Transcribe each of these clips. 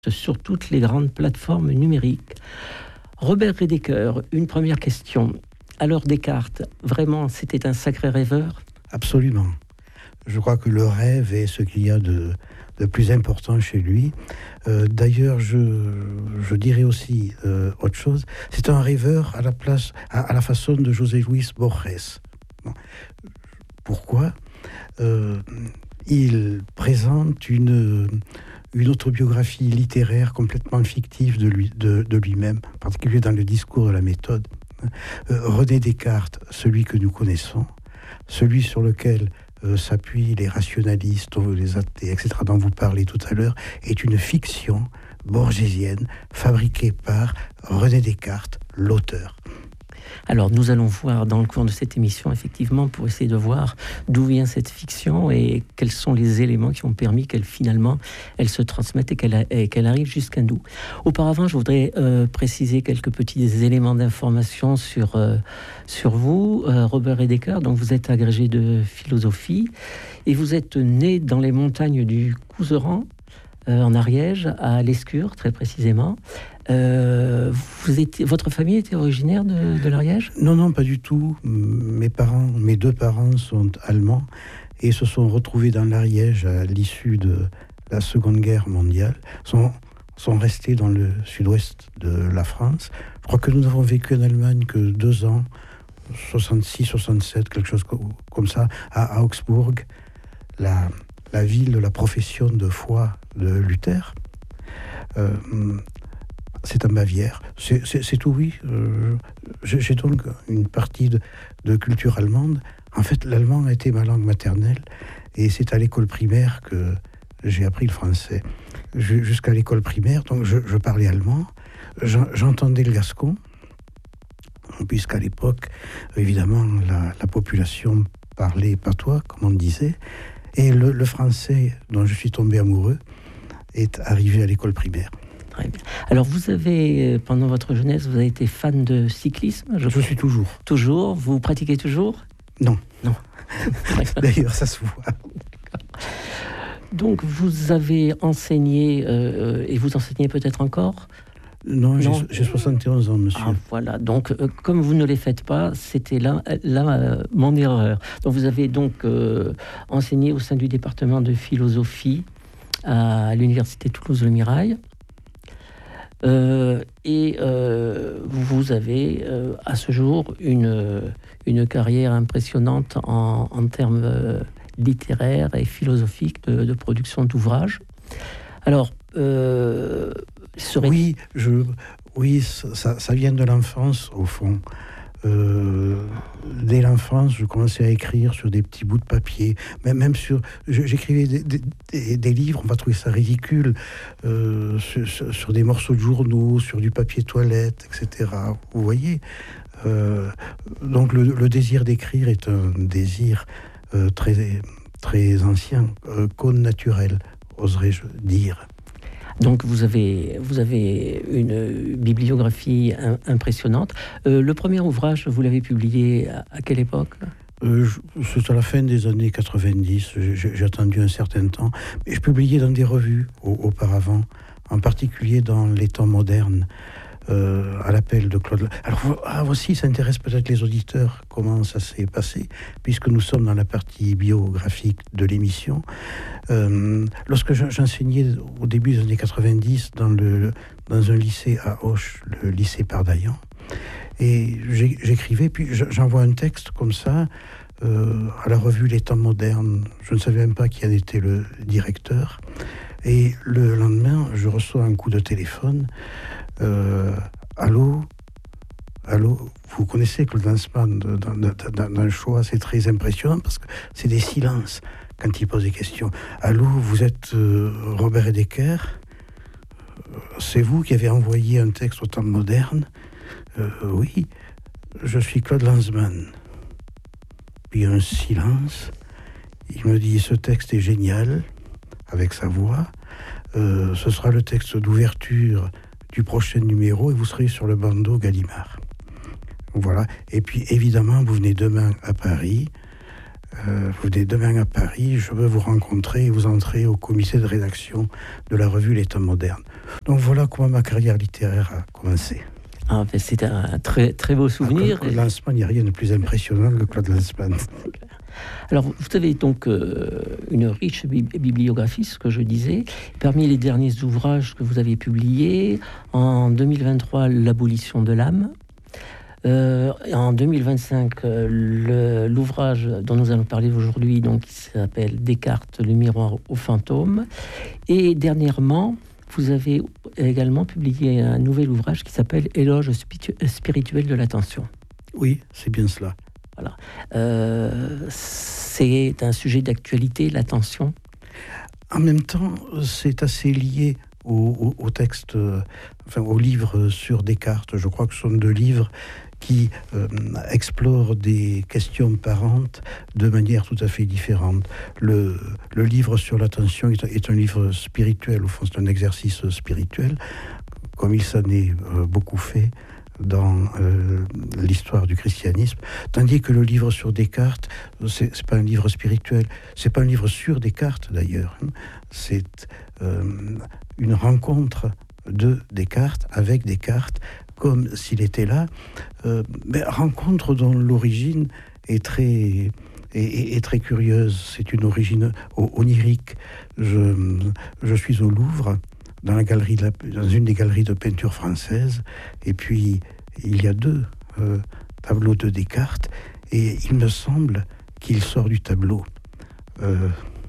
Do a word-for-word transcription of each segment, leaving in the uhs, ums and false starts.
sur toutes les grandes plateformes numériques. Robert Redeker, une première question. Alors Descartes, vraiment, c'était un sacré rêveur ? Absolument. Je crois que le rêve est ce qu'il y a de, de plus important chez lui. Euh, d'ailleurs, je, je dirais aussi euh, autre chose. C'est un rêveur à la, place, à, à la façon de José Luis Borges. Bon. Pourquoi ? euh, Il présente une... une autobiographie littéraire complètement fictive de, lui, de, de lui-même, en particulier dans le discours de la méthode. Euh, René Descartes, celui que nous connaissons, celui sur lequel euh, s'appuient les rationalistes, les athées, et cetera, dont vous parlez tout à l'heure, est une fiction borgésienne fabriquée par René Descartes, l'auteur. Alors, nous allons voir dans le cours de cette émission, effectivement, pour essayer de voir d'où vient cette fiction et quels sont les éléments qui ont permis qu'elle, finalement, elle se transmette et qu'elle, a, et qu'elle arrive jusqu'à nous. Auparavant, je voudrais euh, préciser quelques petits éléments d'information sur, euh, sur vous, euh, Robert Redeker. Donc, vous êtes agrégé de philosophie et vous êtes né dans les montagnes du Couserans, euh, en Ariège, à Lescure, très précisément. Euh, vous étiez, votre famille était originaire de, de l'Ariège ? Non, non, pas du tout. Mes parents, mes deux parents sont allemands et se sont retrouvés dans l'Ariège à l'issue de la Seconde Guerre mondiale. Sont, sont restés dans le sud-ouest de la France. Je crois que nous n'avons vécu en Allemagne que deux ans, soixante-six, soixante-sept, quelque chose comme ça, à, à Augsbourg, la, la ville de la profession de foi de Luther. Euh, C'est en Bavière. C'est, c'est, c'est tout, oui. Euh, j'ai, j'ai donc une partie de, de culture allemande. En fait, l'allemand a été ma langue maternelle et c'est à l'école primaire que j'ai appris le français. Je, jusqu'à l'école primaire, donc je, je parlais allemand. J'en, j'entendais le gascon, puisqu'à l'époque, évidemment, la, la population parlait patois, comme on disait. Et le, le français, dont je suis tombé amoureux, est arrivé à l'école primaire. Très bien. Alors, vous avez, pendant votre jeunesse, vous avez été fan de cyclisme ? Je, je suis toujours. Toujours ? Vous pratiquez toujours ? Non. Non. D'ailleurs, ça se voit. Donc, vous avez enseigné, euh, et vous enseignez peut-être encore ? Non, non. J'ai, j'ai soixante et onze ans, monsieur. Ah, voilà. Donc, euh, comme vous ne les faites pas, c'était là, là euh, mon erreur. Donc, vous avez donc euh, enseigné au sein du département de philosophie à l'université Toulouse-Le Mirail. Euh, et euh, vous avez euh, à ce jour une, une carrière impressionnante en, en termes euh, littéraires et philosophiques de, de production d'ouvrages. Alors, euh, serait... oui, je, oui, ça, ça vient de l'enfance au fond. Euh, dès l'enfance, je commençais à écrire sur des petits bouts de papier, même, même sur, j'écrivais des, des, des livres, on va trouver ça ridicule, euh, sur, sur des morceaux de journaux, sur du papier toilette, et cetera. Vous voyez, euh, donc le, le désir d'écrire est un désir euh, très, très ancien, euh, connaturel, oserais-je dire. Donc vous avez, vous avez une bibliographie impressionnante. Euh, le premier ouvrage, vous l'avez publié à, à quelle époque ? euh, C'est à la fin des années quatre-vingt-dix. J'ai, j'ai attendu un certain temps. Mais je publiais dans des revues au, auparavant, en particulier dans Les Temps modernes, euh, à l'appel de Claude. Alors ah, aussi, ça intéresse peut-être les auditeurs, comment ça s'est passé, puisque nous sommes dans la partie biographique de l'émission. Euh, lorsque j'enseignais au début des années quatre-vingt-dix dans, le, dans un lycée à Auch, le lycée Pardaillan, et j'écrivais, puis j'envoie un texte comme ça euh, à la revue Les Temps modernes. Je ne savais même pas qui en était le directeur. Et le lendemain, je reçois un coup de téléphone. Euh, allô Allô, vous connaissez Claude Lanzmann d'un choix, c'est très impressionnant parce que c'est des silences quand il pose des questions. Allô, vous êtes euh, Robert Redeker ? C'est vous qui avez envoyé un texte au Temps moderne ? euh, Oui, je suis Claude Lanzmann. Puis un silence. Il me dit, ce texte est génial, avec sa voix. Euh, ce sera le texte d'ouverture du prochain numéro et vous serez sur le bandeau Gallimard. Voilà. Et puis, évidemment, vous venez demain à Paris. Euh, vous venez demain à Paris, je veux vous rencontrer et vous entrez au comité de rédaction de la revue L'État moderne. Donc voilà comment ma carrière littéraire a commencé. Ah, ben c'est un très, très beau souvenir. Ah, Claude Lanzmann, il n'y a rien de plus impressionnant que Claude Lanzmann. Alors, vous avez donc euh, une riche bibliographie, ce que je disais. Parmi les derniers ouvrages que vous avez publiés, en deux mille vingt-trois, L'abolition de l'âme. Euh, en deux mille vingt-cinq, euh, le, l'ouvrage dont nous allons parler aujourd'hui, donc, qui s'appelle Descartes, le miroir au fantôme. Et dernièrement, vous avez également publié un nouvel ouvrage qui s'appelle Éloge spirituel de l'attention. Oui, c'est bien cela. Voilà. Euh, c'est un sujet d'actualité, l'attention. En même temps, c'est assez lié au, au, au texte, euh, enfin au livre sur Descartes. Je crois que ce sont deux livres qui euh, explorent des questions parentes de manière tout à fait différente. Le, le livre sur l'attention est, est un livre spirituel, au fond c'est un exercice spirituel, comme il s'en est euh, beaucoup fait dans euh, l'histoire du christianisme, tandis que le livre sur Descartes, c'est, c'est pas un livre spirituel, c'est pas un livre sur Descartes d'ailleurs, c'est euh, une rencontre de Descartes avec Descartes, comme s'il était là, euh, mais rencontre dont l'origine est très, est, est très curieuse. C'est une origine onirique. Je, je suis au Louvre, dans, la galerie de la, dans une des galeries de peinture française, et puis il y a deux euh, tableaux de Descartes, et il me semble qu'il sort du tableau, euh,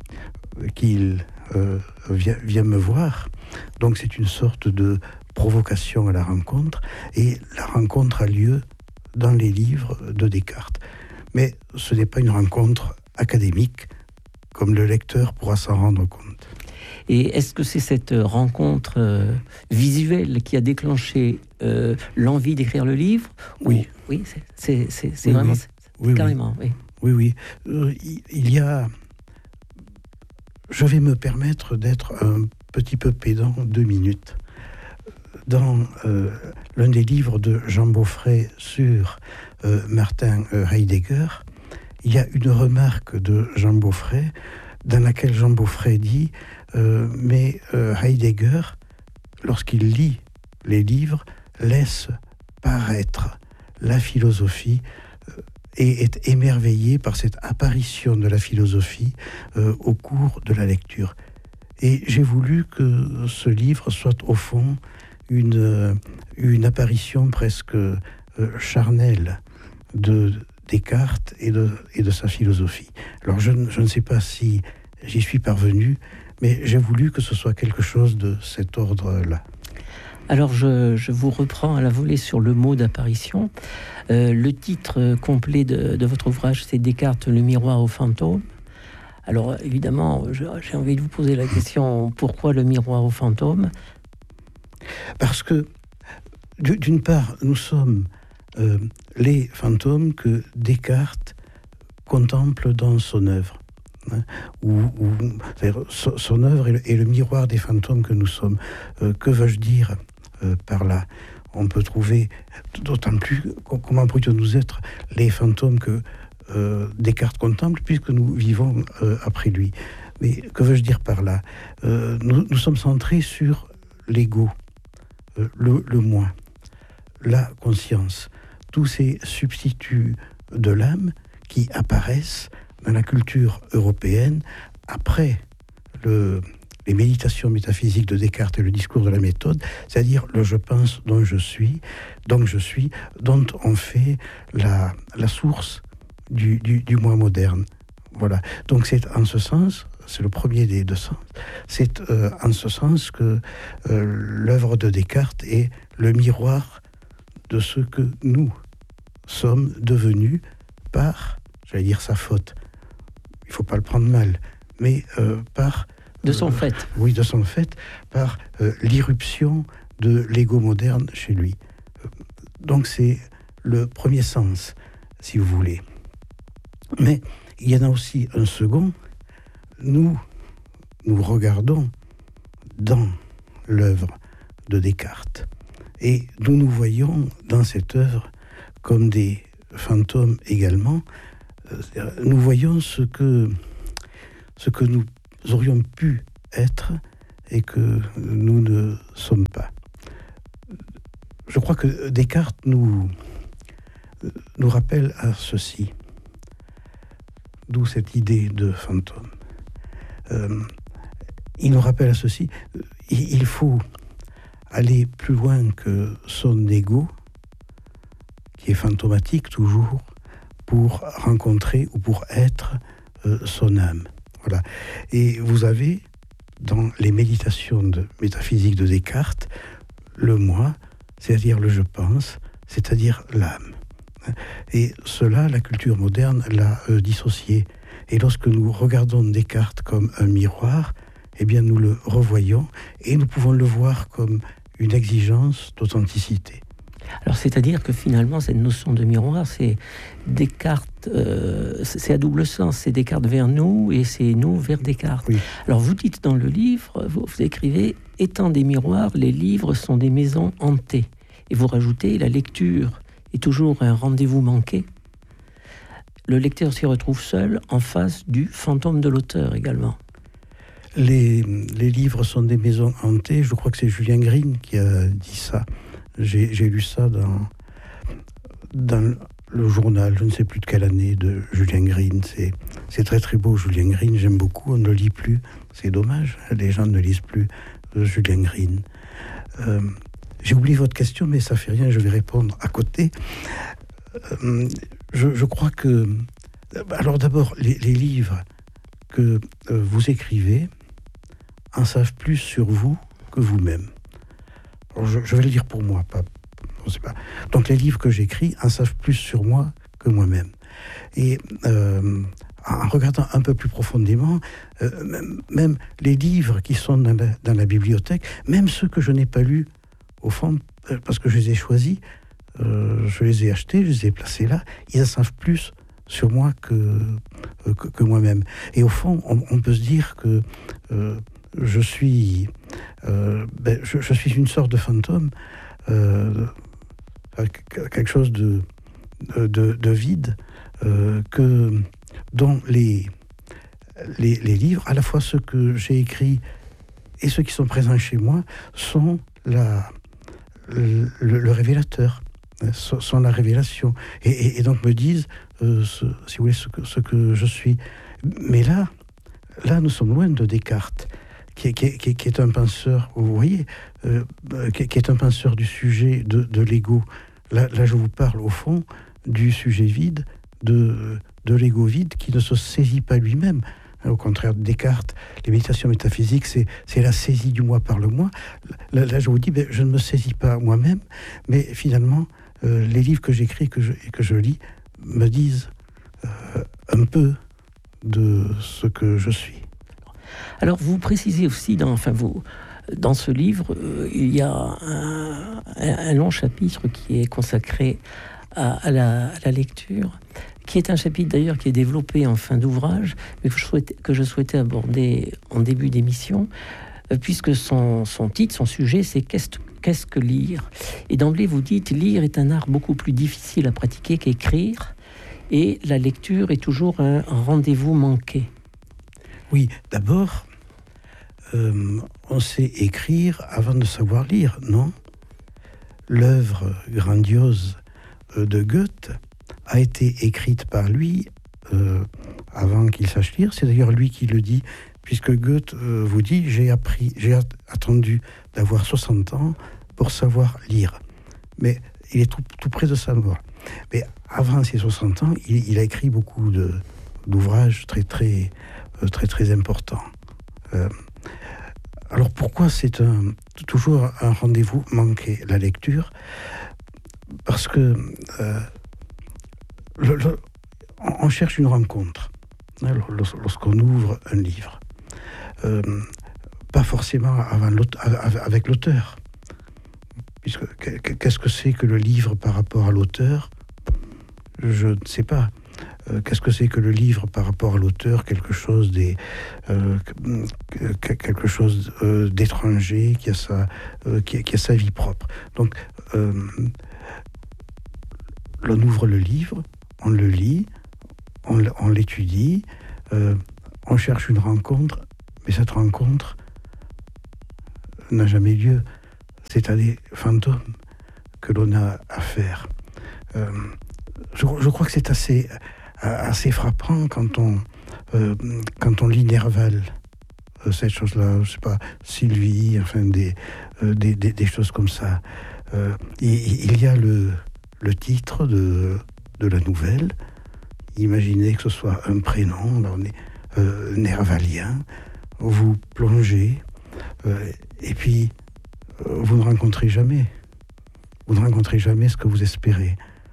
qu'il euh, vient, vient me voir. Donc c'est une sorte de provocation à la rencontre, et la rencontre a lieu dans les livres de Descartes. Mais ce n'est pas une rencontre académique, comme le lecteur pourra s'en rendre compte. Et est-ce que c'est cette rencontre euh, visuelle qui a déclenché euh, l'envie d'écrire le livre ? Oui. Ou, oui, c'est, c'est, c'est, c'est oui, vraiment... Oui. C'est, oui, carrément, oui. Oui, oui. oui. Euh, il y a... Je vais me permettre d'être un petit peu pédant deux minutes. Dans euh, l'un des livres de Jean Beaufret sur euh, Martin euh, Heidegger, il y a une remarque de Jean Beaufret dans laquelle Jean Beaufret dit euh, « Mais euh, Heidegger, lorsqu'il lit les livres, laisse paraître la philosophie euh, et est émerveillé par cette apparition de la philosophie euh, au cours de la lecture. » Et j'ai voulu que ce livre soit au fond une, une apparition presque euh, charnelle de Descartes et de, et de sa philosophie. Alors je, je ne sais pas si j'y suis parvenu, mais j'ai voulu que ce soit quelque chose de cet ordre-là. Alors je, je vous reprends à la volée sur le mot d'apparition. Euh, le titre complet de, de votre ouvrage, c'est Descartes, le miroir au fantôme. Alors évidemment, j'ai envie de vous poser la question, pourquoi le miroir au fantôme ? Parce que, d'une part, nous sommes euh, les fantômes que Descartes contemple dans son œuvre. Hein, où, où, son, son œuvre est le, est le miroir des fantômes que nous sommes. Euh, que veux-je dire euh, par là ? On peut trouver, d'autant plus, comment pourrions-nous être les fantômes que euh, Descartes contemple, puisque nous vivons euh, après lui. Mais que veux-je dire par là ? euh, nous, nous sommes centrés sur l'ego. Le, le moi, la conscience, tous ces substituts de l'âme qui apparaissent dans la culture européenne après le, les méditations métaphysiques de Descartes et le discours de la méthode, c'est-à-dire le je pense dont je suis, donc je suis, dont on fait la, la source du, du, du moi moderne. Voilà. Donc c'est en ce sens, c'est le premier des deux sens, c'est euh, en ce sens que euh, l'œuvre de Descartes est le miroir de ce que nous sommes devenus par, j'allais dire sa faute, il ne faut pas le prendre mal, mais euh, par... De son euh, fait. Oui, de son fait, par euh, l'irruption de l'ego moderne chez lui. Donc c'est le premier sens, si vous voulez. Mais il y en a aussi un second. Nous, nous regardons dans l'œuvre de Descartes et nous nous voyons dans cette œuvre comme des fantômes également, nous voyons ce que, ce que nous aurions pu être et que nous ne sommes pas. Je crois que Descartes nous, nous rappelle à ceci, d'où cette idée de fantôme. Euh, il nous rappelle à ceci, il faut aller plus loin que son ego, qui est fantomatique toujours, pour rencontrer ou pour être euh, son âme. Voilà. Et vous avez, dans les méditations de métaphysique de Descartes, le moi, c'est-à-dire le je pense, c'est-à-dire l'âme. Et cela, la culture moderne l'a euh, dissocié. Et lorsque nous regardons Descartes comme un miroir, eh bien nous le revoyons et nous pouvons le voir comme une exigence d'authenticité. Alors, c'est-à-dire que finalement, cette notion de miroir, c'est Descartes, euh, c'est à double sens. C'est Descartes vers nous et c'est nous vers Descartes. Oui. Alors, vous dites dans le livre, vous, vous écrivez « Étant des miroirs, les livres sont des maisons hantées ». Et vous rajoutez « La lecture est toujours un rendez-vous manqué ». Le lecteur s'y retrouve seul en face du fantôme de l'auteur également. Les, les livres sont des maisons hantées. Je crois que c'est Julien Green qui a dit ça. J'ai, j'ai lu ça dans, dans le journal, je ne sais plus de quelle année, de Julien Green. C'est, c'est très très beau, Julien Green, j'aime beaucoup. On ne le lit plus, c'est dommage, les gens ne lisent plus euh, Julien Green. Euh, j'ai oublié votre question, mais ça fait rien, je vais répondre à côté. Euh, je, je crois que... Alors d'abord, les, les livres que euh, vous écrivez en savent plus sur vous que vous-même. Alors je, je vais le dire pour moi, pas, je sais pas. Donc les livres que j'écris en savent plus sur moi que moi-même. Et euh, en regardant un peu plus profondément, euh, même, même les livres qui sont dans la, dans la bibliothèque, même ceux que je n'ai pas lus, au fond, parce que je les ai choisis, euh, je les ai achetés, je les ai placés là, ils en savent plus sur moi que, que, que moi-même. Et au fond, on, on peut se dire que euh, je suis, euh, ben, je, je suis une sorte de fantôme, euh, quelque chose de, de, de vide, euh, que, dont les, les, les livres, à la fois ceux que j'ai écrits et ceux qui sont présents chez moi, sont la, le, le révélateur, sont la révélation, et, et, et donc me disent, euh, ce, si vous voulez, ce que, ce que je suis. Mais là, là, nous sommes loin de Descartes, qui, qui, qui, qui est un penseur, vous voyez, euh, qui, qui est un penseur du sujet de, de l'ego. Là, là, je vous parle, au fond, du sujet vide, de, de l'ego vide, qui ne se saisit pas lui-même. Au contraire de Descartes, les méditations métaphysiques, c'est, c'est la saisie du moi par le moi. Là, là je vous dis, ben, je ne me saisis pas moi-même, mais finalement, euh, les livres que j'écris et que je, et que je lis me disent euh, un peu de ce que je suis. Alors, vous précisez aussi, dans, enfin, vous, dans ce livre, euh, il y a un, un long chapitre qui est consacré à, à, la, à la lecture, qui est un chapitre d'ailleurs qui est développé en fin d'ouvrage, mais que je souhaitais, que je souhaitais aborder en début d'émission, euh, puisque son, son titre, son sujet, c'est qu'est-ce, qu'est-ce que lire ? Et d'emblée, vous dites, lire est un art beaucoup plus difficile à pratiquer qu'écrire, et la lecture est toujours un rendez-vous manqué. Oui, d'abord, euh, on sait écrire avant de savoir lire, non ? L'œuvre grandiose de Goethe a été écrite par lui euh, avant qu'il sache lire. C'est d'ailleurs lui qui le dit, puisque Goethe euh, vous dit « j'ai appris, j'ai at- attendu d'avoir soixante ans pour savoir lire ». Mais il est tout, tout près de sa mort. Mais avant ses soixante ans, il, il a écrit beaucoup de, d'ouvrages très, très, euh, très, très importants. Euh, alors pourquoi c'est un, toujours un rendez-vous manqué, la lecture ? Parce que euh, le, le, on cherche une rencontre hein, lorsqu'on ouvre un livre. Euh, pas forcément avant l'auteur, avec l'auteur. Puisque qu'est-ce que c'est que le livre par rapport à l'auteur ? Je ne sais pas. Euh, qu'est-ce que c'est que le livre par rapport à l'auteur ? Quelque chose des, euh, quelque chose euh, d'étranger qui a sa, euh, qui, qui a sa vie propre. Donc, euh, on ouvre le livre, on le lit, on, on l'étudie, euh, on cherche une rencontre, mais cette rencontre n'a jamais lieu. C'est à des fantômes que l'on a affaire. Euh, je, je crois que c'est assez, assez frappant quand on, euh, quand on lit Nerval, euh, cette chose-là, je sais pas, Sylvie, enfin des, euh, des, des, des choses comme ça. Euh, il, il y a le, le titre de, de la nouvelle. Imaginez que ce soit un prénom, là on est euh, nervalien, vous plongez, euh, et puis euh, vous ne rencontrez jamais. Vous ne rencontrez jamais ce que vous espérez.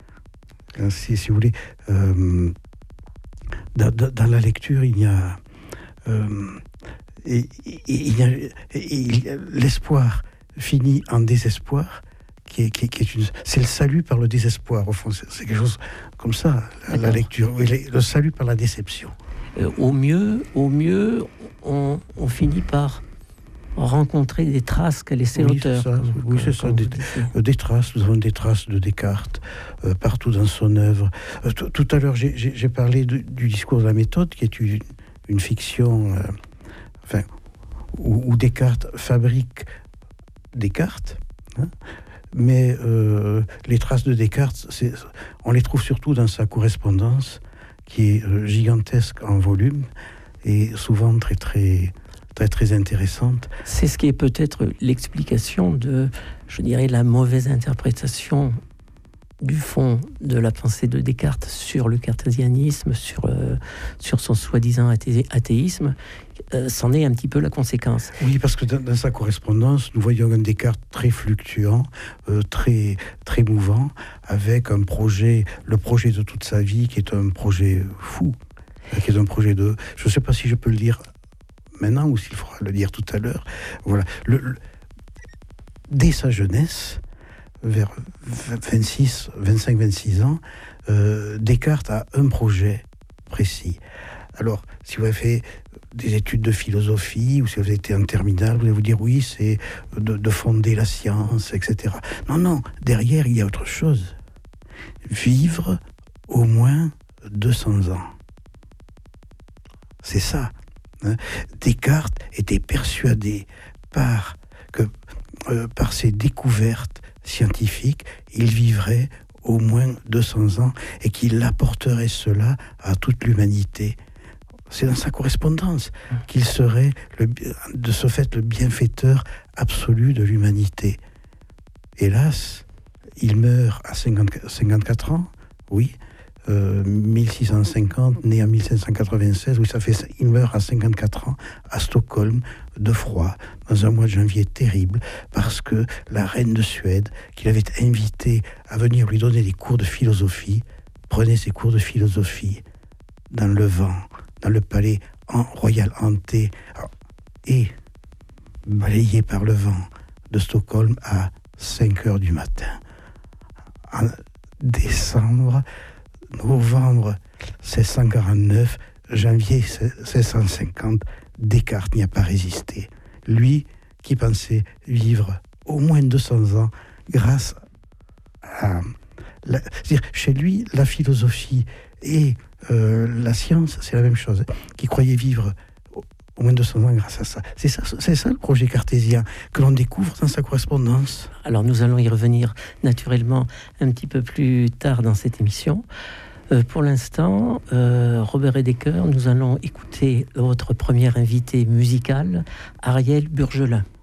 Si, si vous voulez, euh, dans, dans la lecture, il y a, euh, il, il y a il, l'espoir finit en désespoir, qui est, qui, qui est une, c'est le salut par le désespoir, au fond. C'est, c'est quelque chose comme ça, la, la lecture. Le salut par la déception. Euh, au mieux, au mieux on, on finit par rencontrer des traces qu'a laissé oui, l'auteur. C'est ça, comme, oui, c'est ça. Des, des traces, nous avons des traces de Descartes euh, partout dans son œuvre. Euh, t- tout à l'heure, j'ai, j'ai, j'ai parlé de, du discours de la méthode, qui est une, une fiction, euh, enfin, où, où Descartes fabrique Descartes. Hein, mais euh, les traces de Descartes, c'est, on les trouve surtout dans sa correspondance, qui est euh, gigantesque en volume et souvent très très très très intéressante. C'est ce qui est peut-être l'explication de, je dirais, la mauvaise interprétation du fond de la pensée de Descartes sur le cartésianisme, sur, euh, sur son soi-disant athé- athéisme. Euh, c'en est un petit peu la conséquence. Oui, parce que dans, dans sa correspondance, nous voyons un Descartes très fluctuant, euh, très, très mouvant, avec un projet, le projet de toute sa vie, qui est un projet fou, qui est un projet de... Je ne sais pas si je peux le dire maintenant ou s'il faudra le dire tout à l'heure. Voilà. Le, le, dès sa jeunesse, vers vingt-six, vingt-cinq, vingt-six ans, euh, Descartes a un projet précis. Alors, si vous avez fait des études de philosophie, ou si vous avez été en terminale, vous allez vous dire oui, c'est de, de fonder la science, et cetera. Non, non, derrière, il y a autre chose. Vivre au moins deux cents ans. C'est ça. Hein. Descartes était persuadé par, que, euh, par ses découvertes scientifiques, il vivrait au moins deux cents ans et qu'il apporterait cela à toute l'humanité. C'est dans sa correspondance qu'il serait, le, de ce fait, le bienfaiteur absolu de l'humanité. Hélas, il meurt à cinquante-quatre ans, oui, euh, mille six cent cinquante, né en mille cinq cent quatre-vingt-seize, oui, ça fait, il meurt à cinquante-quatre ans, à Stockholm, de froid, dans un mois de janvier terrible, parce que la reine de Suède, qu'il avait invité à venir lui donner des cours de philosophie, prenait ses cours de philosophie dans le vent, dans le palais royal hanté, et balayé par le vent de Stockholm à cinq heures du matin. En décembre, novembre seize cent quarante-neuf, janvier seize cent cinquante, Descartes n'y a pas résisté. Lui qui pensait vivre au moins deux cents ans grâce à... La, c'est-à-dire, chez lui, la philosophie et euh, la science, c'est la même chose. Qui croyait vivre au moins deux cents ans grâce à ça. C'est ça, c'est ça le projet cartésien que l'on découvre dans sa correspondance. Alors nous allons y revenir naturellement un petit peu plus tard dans cette émission. Euh, pour l'instant, euh, Robert Edeker, nous allons écouter votre première invitée musicale, Ariel Burgelin.